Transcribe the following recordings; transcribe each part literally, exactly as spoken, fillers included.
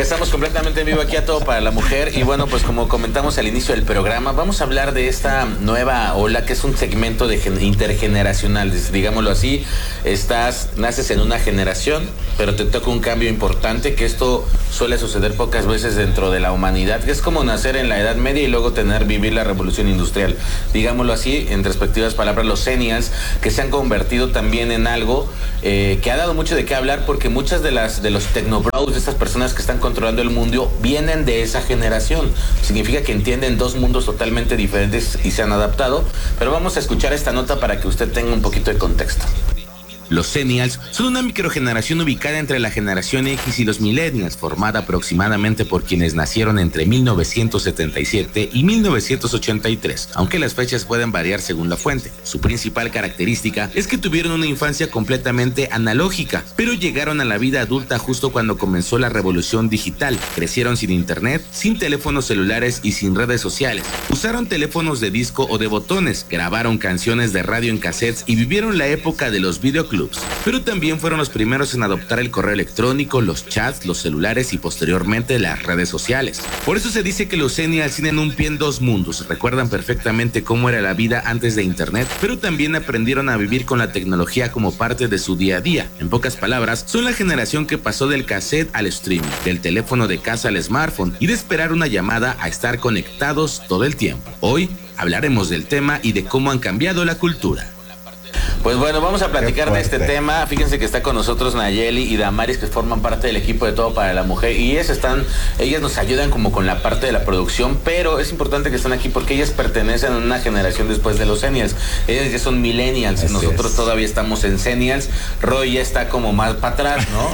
Estamos completamente en vivo aquí a Todo para la Mujer y bueno, pues como comentamos al inicio del programa, vamos a hablar de esta nueva ola que es un segmento de intergeneracional, digámoslo así. Estás, naces en una generación, pero te toca un cambio importante, que esto suele suceder pocas veces dentro de la humanidad, que es como nacer en la Edad Media y luego tener, vivir la Revolución Industrial. Digámoslo así, en respectivas palabras, los Xennials, que se han convertido también en algo eh, que ha dado mucho de qué hablar, porque muchas de las de los technobros, de estas personas que están controlando el mundo, vienen de esa generación. Significa que entienden dos mundos totalmente diferentes y se han adaptado, pero vamos a escuchar esta nota para que usted tenga un poquito de contexto. Los Xennials son una microgeneración ubicada entre la generación X y los Millennials, formada aproximadamente por quienes nacieron entre mil novecientos setenta y siete y mil novecientos ochenta y tres, aunque las fechas pueden variar según la fuente. Su principal característica es que tuvieron una infancia completamente analógica, pero llegaron a la vida adulta justo cuando comenzó la revolución digital. Crecieron sin internet, sin teléfonos celulares y sin redes sociales. Usaron teléfonos de disco o de botones, grabaron canciones de radio en cassettes y vivieron la época de los videoclubs. Pero también fueron los primeros en adoptar el correo electrónico, los chats, los celulares y posteriormente las redes sociales. Por eso se dice que los Xennials tienen un pie en dos mundos. Recuerdan perfectamente cómo era la vida antes de internet, pero también aprendieron a vivir con la tecnología como parte de su día a día. En pocas palabras, son la generación que pasó del cassette al streaming, del teléfono de casa al smartphone y de esperar una llamada a estar conectados todo el tiempo. Hoy hablaremos del tema y de cómo han cambiado la cultura. Pues bueno, vamos a platicar de este tema. Fíjense que está con nosotros Nayeli y Damaris, que forman parte del equipo de Todo para la Mujer, y ellas están, ellas nos ayudan como con la parte de la producción, pero es importante que estén aquí porque ellas pertenecen a una generación después de los Xennials. Ellas ya son millennials, así nosotros es. Todavía estamos en Xennials. Roy ya está como más para atrás, ¿no?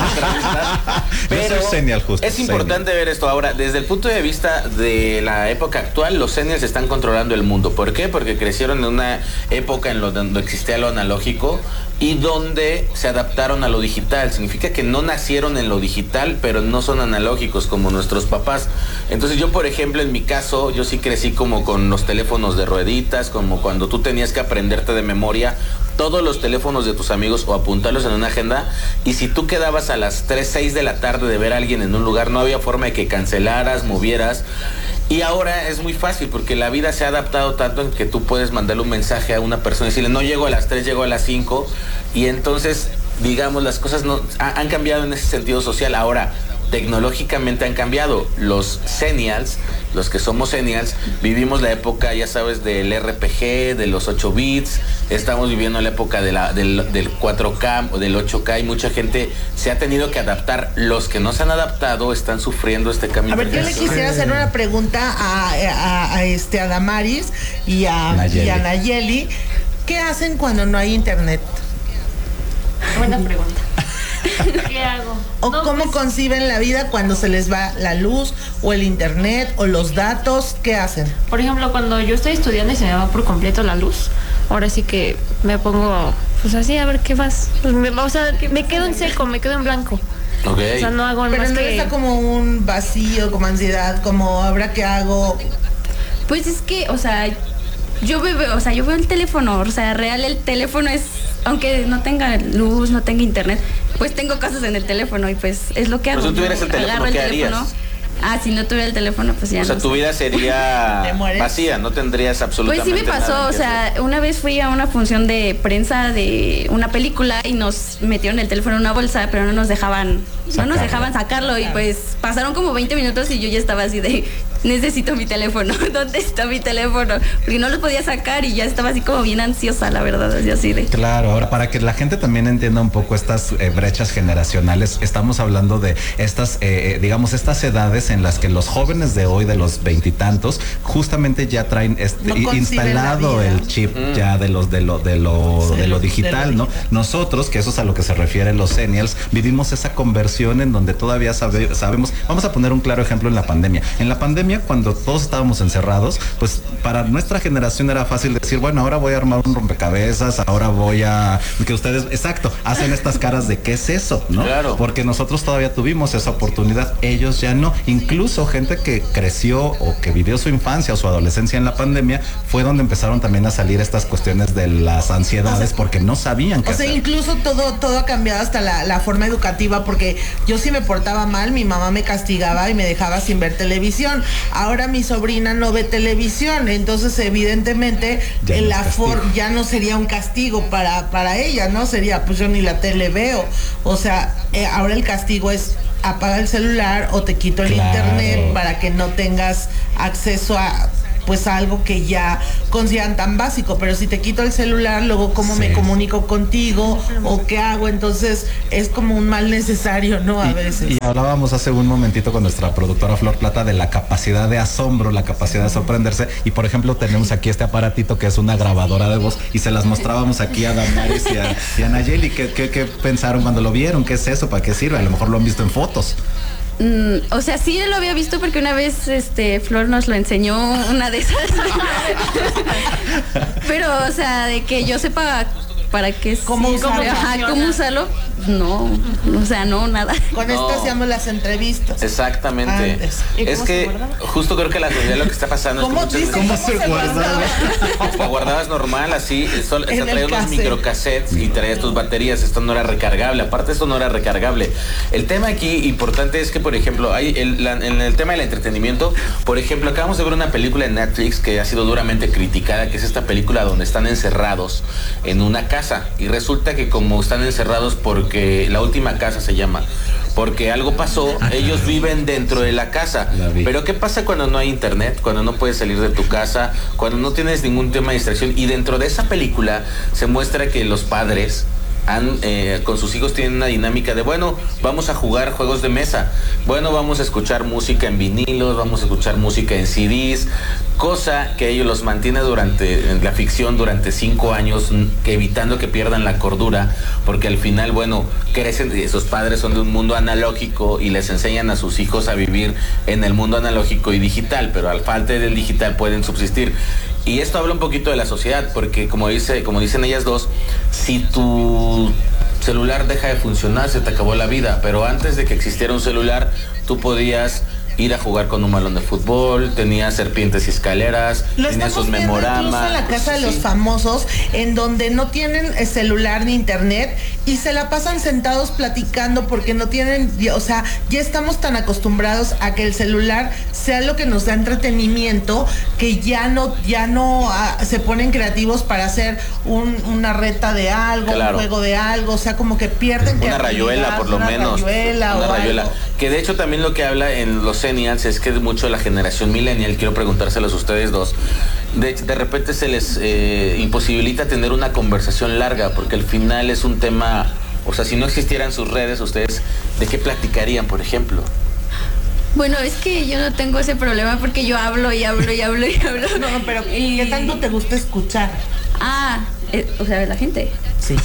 Pero justo, es importante Xennial. Ver esto ahora, desde el punto de vista de la época actual, los Xennials están controlando el mundo. ¿Por qué? Porque crecieron en una época en lo donde existía lo analógico y donde se adaptaron a lo digital. Significa que no nacieron en lo digital, pero no son analógicos como nuestros papás. Entonces yo, por ejemplo, en mi caso, yo sí crecí como con los teléfonos de rueditas, como cuando tú tenías que aprenderte de memoria todos los teléfonos de tus amigos o apuntarlos en una agenda, y si tú quedabas a las tres, seis de la tarde de ver a alguien en un lugar, no había forma de que cancelaras, movieras. Y ahora es muy fácil porque la vida se ha adaptado tanto en que tú puedes mandarle un mensaje a una persona y decirle, no llego a las tres, llego a las cinco, y entonces, digamos, las cosas no han cambiado en ese sentido social. Ahora, tecnológicamente han cambiado. Los Xennials, los que somos Xennials, vivimos la época, ya sabes, del R P G, de los ocho bits, estamos viviendo la época de la, del, del cuatro K o del ocho K, y mucha gente se ha tenido que adaptar. Los que no se han adaptado están sufriendo este cambio. A ver, yo le quisiera hacer una pregunta a, a, a, este, a Damaris y a Nayeli. y a Nayeli. ¿Qué hacen cuando no hay internet? Buena pregunta. ¿Qué hago? ¿O no, cómo pues, conciben la vida cuando se les va la luz o el internet o los datos? ¿Qué hacen? Por ejemplo, cuando yo estoy estudiando y se me va por completo la luz, ahora sí que me pongo pues así a ver qué vas. Pues me, o sea, me quedo en seco, me quedo en blanco. Okay. O sea, no hago Pero más no que... está como un vacío, como ansiedad, como ahora qué hago. Pues es que, o sea, yo veo, o sea, yo veo el teléfono, o sea, real el teléfono es, aunque no tenga luz, no tenga internet, pues tengo cosas en el teléfono y pues es lo que hago. Pero si tú tuvieras el teléfono, ¿qué harías? Ah, si no tuviera el teléfono, pues ya O sea, no tu sé. vida sería vacía, no tendrías absolutamente nada. Pues sí me pasó, nada o sea, hacer. Una vez fui a una función de prensa de una película y nos metieron el teléfono en una bolsa, pero no nos dejaban, sacarlo. no nos dejaban sacarlo, y pues pasaron como veinte minutos y yo ya estaba así de, necesito mi teléfono, ¿dónde está mi teléfono? Porque no lo podía sacar y ya estaba así como bien ansiosa, la verdad, así de... Claro, ahora para que la gente también entienda un poco estas eh, brechas generacionales, estamos hablando de estas, eh, digamos, estas edades en las que los jóvenes de hoy, de los veintitantos, justamente ya traen este, no instalado el chip mm. ya de los de lo de lo sí, de lo digital, de lo ¿no? Digital. Nosotros, que eso es a lo que se refieren los Xennials, vivimos esa conversión en donde todavía sabe, sabemos, vamos a poner un claro ejemplo en la pandemia. En la pandemia, cuando todos estábamos encerrados, pues para nuestra generación era fácil decir, bueno, ahora voy a armar un rompecabezas, ahora voy a... que ustedes, exacto, hacen estas caras de ¿qué es eso? ¿No? Claro. Porque nosotros todavía tuvimos esa oportunidad, ellos ya no. In incluso gente que creció o que vivió su infancia o su adolescencia en la pandemia, fue donde empezaron también a salir estas cuestiones de las ansiedades, o sea, porque no sabían qué o sea, hacer. Incluso todo, todo ha cambiado, hasta la, la forma educativa, porque yo si me portaba mal, mi mamá me castigaba y me dejaba sin ver televisión. Ahora mi sobrina no ve televisión, entonces evidentemente ya, no, la for- ya no sería un castigo para, para ella, ¿no? Sería, pues yo ni la tele veo. O sea, eh, ahora el castigo es apaga el celular o te quito el claro. internet para que no tengas acceso a pues algo que ya consideran tan básico, pero si te quito el celular, luego cómo sí. me comunico contigo o qué hago, entonces es como un mal necesario, ¿no? A y, veces. Y hablábamos hace un momentito con nuestra productora Flor Plata de la capacidad de asombro, la capacidad de sorprenderse, y por ejemplo tenemos aquí este aparatito que es una grabadora de voz y se las mostrábamos aquí a Damaris y a, y a Nayeli. ¿Qué, qué, ¿Qué pensaron cuando lo vieron? ¿Qué es eso? ¿Para qué sirve? A lo mejor lo han visto en fotos. Mm, o sea, sí lo había visto porque una vez este Flor nos lo enseñó, una de esas. Pero, o sea, de que yo sepa para qué ¿Cómo sí, usarlo? Ajá, ¿cómo usarlo? No, o sea, no, nada. Con no. esto hacíamos las entrevistas. Exactamente. Es que justo creo que la sociedad lo que está pasando ¿Cómo es que muchas dice, veces ¿cómo se guardaba? Lo guardabas normal, así, eso, En eso traía el unos cassette. microcassettes y traías tus baterías, esto no era recargable, aparte esto no era recargable. El tema aquí importante es que, por ejemplo, hay el, la, en el tema del entretenimiento, por ejemplo, acabamos de ver una película en Netflix que ha sido duramente criticada, que es esta película donde están encerrados en una casa, y resulta que como están encerrados porque la última casa se llama, porque algo pasó, ah, ellos claro. viven dentro de la casa. La Pero ¿qué pasa cuando no hay internet? Cuando no puedes salir de tu casa, cuando no tienes ningún tema de distracción. Y dentro de esa película se muestra que los padres han, eh, con sus hijos tienen una dinámica de, bueno, vamos a jugar juegos de mesa, bueno, vamos a escuchar música en vinilos, vamos a escuchar música en C Ds, cosa que ellos los mantiene durante en la ficción durante cinco años, que evitando que pierdan la cordura, porque al final, bueno, crecen, esos padres son de un mundo analógico y les enseñan a sus hijos a vivir en el mundo analógico y digital, pero al falta del digital pueden subsistir. Y esto habla un poquito de la sociedad, porque como dice, como dicen ellas dos, si tu celular deja de funcionar, se te acabó la vida. Pero antes de que existiera un celular, tú podías ir a jugar con un balón de fútbol, tenía serpientes y escaleras, Lo tenía sus memoramas. Incluso en la casa de los famosos, en donde no tienen celular ni internet y se la pasan sentados platicando porque no tienen, o sea, ya estamos tan acostumbrados a que el celular sea lo que nos da entretenimiento, que ya no, ya no uh, se ponen creativos para hacer un, una reta de algo, claro. un juego de algo, o sea, como que pierden una rayuela, por lo una menos. Rayuela una o rayuela. Algo. Que de hecho también lo que habla en los Millennials es que mucho de la generación millennial, quiero preguntárselos a ustedes dos, de, de repente se les eh, imposibilita tener una conversación larga, porque al final es un tema, o sea, si no existieran sus redes, ustedes, ¿de qué platicarían, por ejemplo? Bueno, es que yo no tengo ese problema porque yo hablo y hablo y hablo y hablo. No, pero y... ¿qué tanto te gusta escuchar? Ah, eh, o sea, la gente. Sí.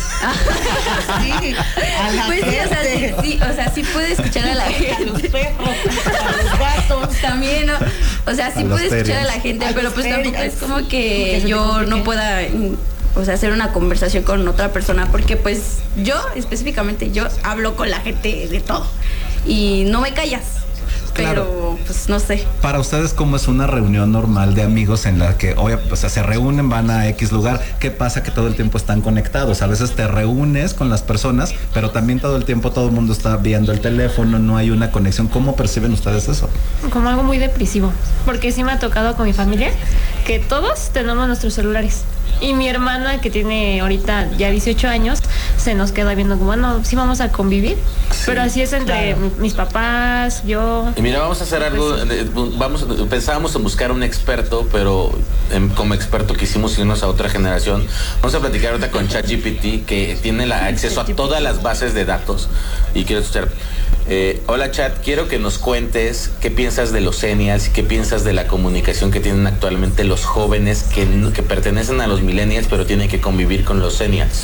Sí, a la pues gente. Sí, o sea, sí, sí, o sea, sí puede escuchar a la gente. A los perros, a los gatos. También, ¿no? O sea, sí puede escuchar a la gente, a pero pues tampoco es como que yo no pueda, o sea, hacer una conversación con otra persona, porque pues yo, específicamente, yo hablo con la gente de todo y no me callas. Pero, claro. Pues, no sé. Para ustedes, ¿cómo es una reunión normal de amigos en la que, oye, o sea, se reúnen, van a X lugar? ¿Qué pasa? Que todo el tiempo están conectados. A veces te reúnes con las personas, pero también todo el tiempo todo el mundo está viendo el teléfono, no hay una conexión. ¿Cómo perciben ustedes eso? Como algo muy depresivo. Porque sí me ha tocado con mi familia que todos tenemos nuestros celulares. Y mi hermana, que tiene ahorita ya dieciocho años, se nos queda viendo como, bueno, sí vamos a convivir. Sí, pero así es entre claro. mis papás, yo. Y mira, vamos a hacer algo, vamos, pensábamos en buscar un experto, pero en, como experto quisimos irnos a otra generación. Vamos a platicar ahorita con ChatGPT, que tiene la, acceso a todas las bases de datos. Y quiero escuchar. Eh, hola Chat, quiero que nos cuentes qué piensas de los millennials y qué piensas de la comunicación que tienen actualmente los jóvenes que, que pertenecen a los millennials pero tienen que convivir con los millennials.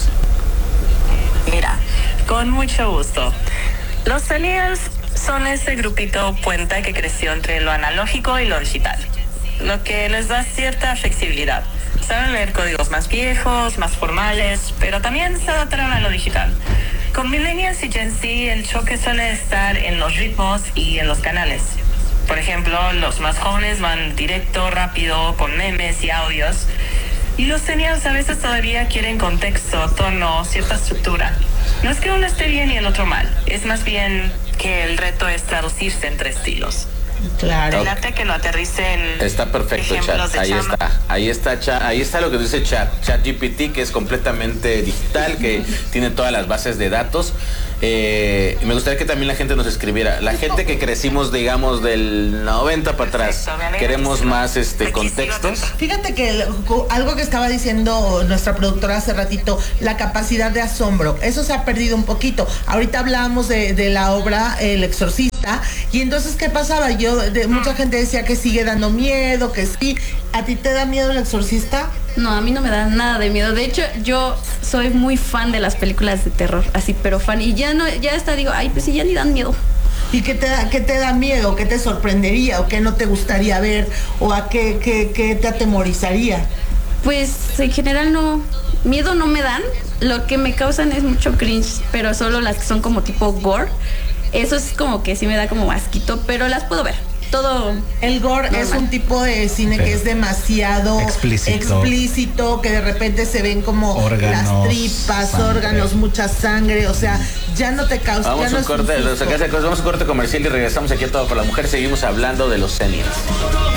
Mira, con mucho gusto. Los millennials son ese grupito puente que creció entre lo analógico y lo digital, lo que les da cierta flexibilidad. Saben leer códigos más viejos, más formales, pero también se adaptaron a lo digital. Con Millennials y Gen Z el choque suele estar en los ritmos y en los canales. Por ejemplo, los más jóvenes van directo, rápido, con memes y audios. Y los seniors a veces todavía quieren contexto, tono, cierta estructura. No es que uno esté bien y el otro mal. Es más bien que el reto es traducirse entre estilos. Claro. El arte que lo aterricen. Está perfecto, Chat. Ahí chama. está. Ahí está, Chat. Ahí está lo que dice Chat. Chat G P T, que es completamente digital, que tiene todas las bases de datos. Eh, me gustaría que también la gente nos escribiera. La gente que crecimos, digamos, del noventa para atrás, queremos más este contextos. Fíjate que el- algo que estaba diciendo nuestra productora hace ratito, la capacidad de asombro, eso se ha perdido un poquito. Ahorita hablábamos de, de la obra El Exorcista, y entonces, ¿qué pasaba? Yo, de, mucha gente decía que sigue dando miedo, que sí. ¿A ti te da miedo El Exorcista? No, a mí no me da nada de miedo. De hecho, yo soy muy fan de las películas de terror, así, pero fan. Y ya no, ya hasta digo, ay, pues sí, ya ni dan miedo. ¿Y qué te da, qué te da miedo? ¿Qué te sorprendería? ¿O qué no te gustaría ver? ¿O a qué, qué, qué te atemorizaría? Pues en general no, miedo no me dan. Lo que me causan es mucho cringe, pero solo las que son como tipo gore. Eso es como que sí me da como asquito, pero las puedo ver. Todo. El gore normal. es un tipo de cine Pero que es demasiado explícito. explícito, que de repente se ven como Órganos, las tripas, sangre. órganos, mucha sangre, o sea, ya no te causa. Vamos ya no a un es corte, susto. vamos a un corte comercial y regresamos aquí a Todo por la Mujer. Seguimos hablando de los seniors.